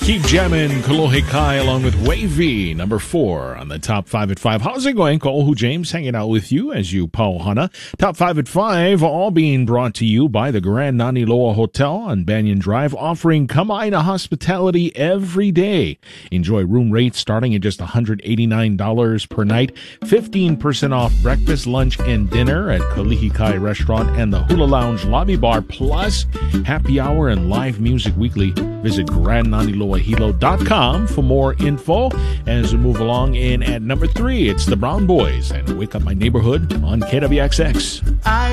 Keep jamming Kalohe Kai along with Wavy, number 4 on the Top 5 at 5. How's it going? Ko'ohu James hanging out with you as you pauhana. Top 5 at 5, all being brought to you by the Grand Naniloa Hotel on Banyan Drive, offering Kama'aina hospitality every day. Enjoy room rates starting at just $189 per night, 15% off breakfast, lunch, and dinner at Kalihi Kai Restaurant and the Hula Lounge Lobby Bar, plus happy hour and live music weekly. Visit GrandNaniloaHilo.com for more info. As we move along in at number 3, it's the Brown Boys and Wake Up My Neighborhood on KWXX.